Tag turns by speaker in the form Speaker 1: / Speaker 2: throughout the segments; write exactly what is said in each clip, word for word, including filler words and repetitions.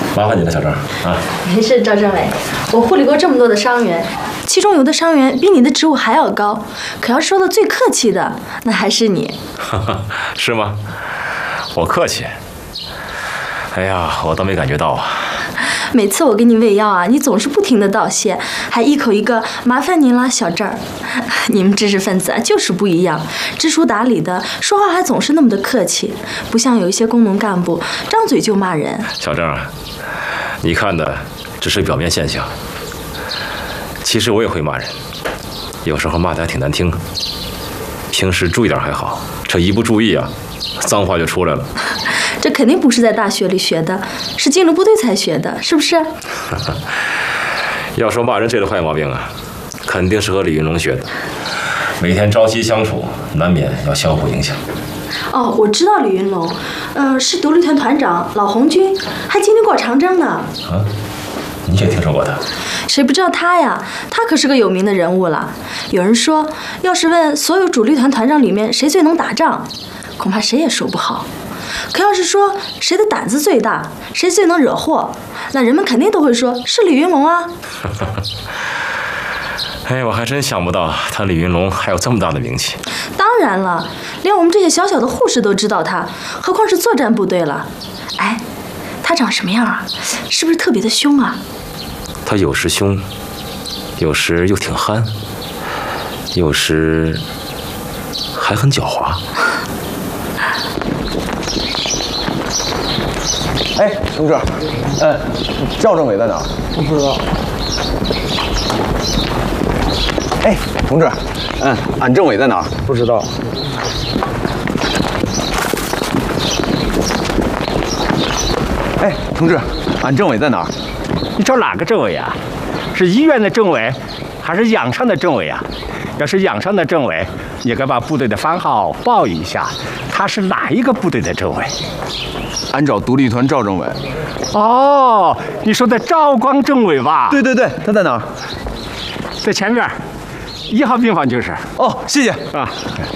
Speaker 1: 麻烦你了，小郑啊。
Speaker 2: 没事，赵政委，我护理过这么多的伤员，其中有的伤员比你的职务还要高，可要说的最客气的，那还是你。
Speaker 1: 是吗？我客气。哎呀，我倒没感觉到啊。
Speaker 2: 每次我给你喂药啊，你总是不停的道谢，还一口一个麻烦您了，小郑儿。你们知识分子啊，就是不一样，知书达理的，说话还总是那么的客气，不像有一些工农干部，张嘴就骂人。
Speaker 1: 小郑啊，你看的只是表面现象，其实我也会骂人，有时候骂的还挺难听。平时注意点还好，这一不注意啊，脏话就出来了。
Speaker 2: 这肯定不是在大学里学的，是进了部队才学的，是不是？
Speaker 1: 要说骂人这个坏毛病啊，肯定是和李云龙学的。每天朝夕相处，难免要相互影响。
Speaker 2: 哦，我知道李云龙，呃，是独立团团长老红军，还经历过长征呢。
Speaker 1: 啊，你也听说过他？
Speaker 2: 谁不知道他呀？他可是个有名的人物了。有人说，要是问所有主力团团长里面谁最能打仗，恐怕谁也说不好。可要是说谁的胆子最大，谁最能惹祸，那人们肯定都会说是李云龙啊。
Speaker 1: 哎，我还真想不到他李云龙还有这么大的名气。
Speaker 2: 当然了，连我们这些小小的护士都知道他，何况是作战部队了。哎，他长什么样啊？是不是特别的凶啊？
Speaker 1: 他有时凶，有时又挺憨，有时还很狡猾。
Speaker 3: 哎，同志，嗯，赵政委在哪儿？
Speaker 4: 我不知道。
Speaker 3: 哎，同志，嗯，俺政委在哪儿？
Speaker 4: 不知道。
Speaker 3: 哎，同志，俺政委在哪儿？
Speaker 4: 你找哪个政委啊？是医院的政委，还是养伤的政委啊？要是养伤的政委，你该把部队的番号报一下，他是哪一个部队的政委？
Speaker 3: 俺找独立团赵政委。
Speaker 4: 哦，你说的赵光政委吧？
Speaker 3: 对对对，他在哪儿？
Speaker 4: 在前面，一号病房就是。
Speaker 3: 哦，谢谢
Speaker 4: 啊。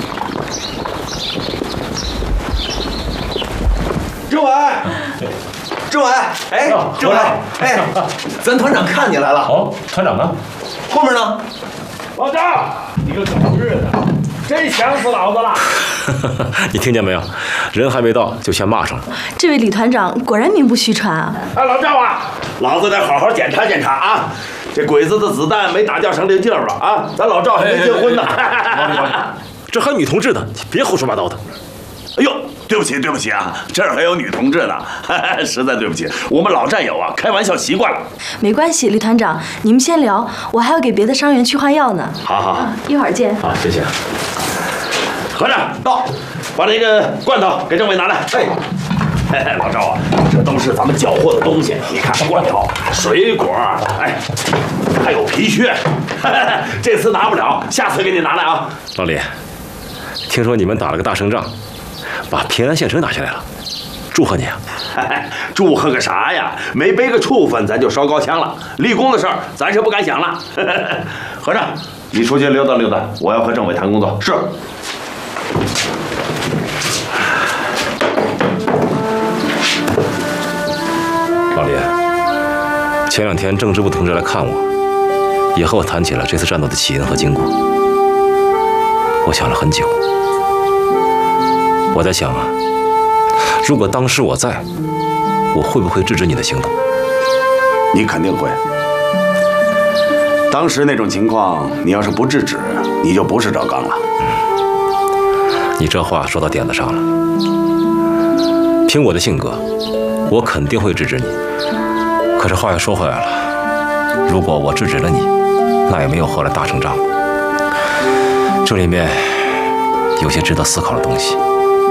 Speaker 3: 政委，政委，哎，政委，哎，咱团长看你来了。
Speaker 1: 哦，团长呢？
Speaker 3: 后面呢？
Speaker 4: 老赵，你个狗日的，真想死老子了！
Speaker 1: 你听见没有？人还没到就先骂上了。
Speaker 2: 这位李团长果然名不虚传啊！
Speaker 5: 哎，老赵啊，老子得好好检查检查啊！这鬼子的子弹没打掉成零件了啊！咱老赵还没结婚呢。
Speaker 1: 这还女同志呢，别胡说八道的。
Speaker 5: 哎呦，对不起对不起啊，这儿还有女同志呢，实在对不起，我们老战友啊，开玩笑习惯了。
Speaker 2: 没关系，李团长，你们先聊，我还要给别的伤员去换药呢。
Speaker 5: 好好好，
Speaker 2: 一会儿见。
Speaker 1: 好，谢谢。
Speaker 5: 合着到，把这个罐头给政委拿来。哎，老赵啊，这都是咱们缴获的东西，你看罐头、水果，哎，还有皮靴，这次拿不了，下次给你拿来啊。
Speaker 1: 老李，听说你们打了个大胜仗，把平安县城拿下来了，祝贺你啊！
Speaker 5: 祝贺个啥呀？没背个处分，咱就烧高香了。立功的事儿，咱是不敢想了。和尚，你出去溜达溜达，我要和政委谈工作。是。
Speaker 1: 老李，前两天政治部同志来看我，也和我谈起了这次战斗的起因和经过。我想了很久，我在想啊，如果当时我在，我会不会制止你的行动？
Speaker 5: 你肯定会。当时那种情况，你要是不制止，你就不是赵刚了。
Speaker 1: 你这话说到点子上了。凭我的性格，我肯定会制止你。可是话又说回来了，如果我制止了你，那也没有后来大胜仗。这里面有些值得思考的东西。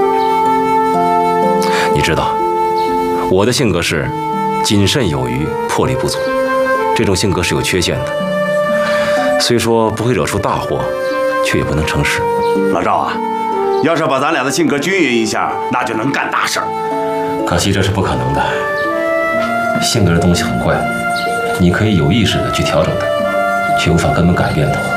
Speaker 1: 你知道，我的性格是谨慎有余，魄力不足。这种性格是有缺陷的，虽说不会惹出大祸，却也不能成事。
Speaker 5: 老赵啊，要是把咱俩的性格均匀一下，那就能干大事儿。
Speaker 1: 可惜这是不可能的。性格这东西很怪，你可以有意识的去调整它，却无法根本改变它。